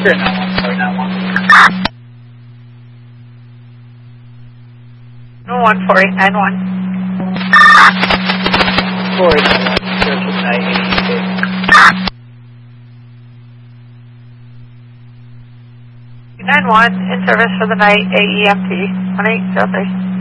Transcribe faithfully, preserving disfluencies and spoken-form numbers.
Sure, nine one, sorry, nine one. one four eight nine one. four eight nine one, service for the night, A E M T. nine one, in service for the night, A E M T, one eight zero three.